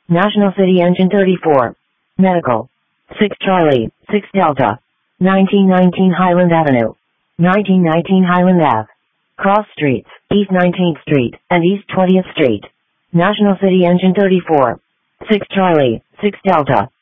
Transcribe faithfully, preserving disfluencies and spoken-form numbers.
National City Engine thirty-four. Medical. six Charlie, six Delta. nineteen nineteen Highland Avenue. nineteen nineteen Highland Ave. Cross Streets, East nineteenth Street, and East twentieth Street. National City Engine thirty-four. six Charlie, six Delta.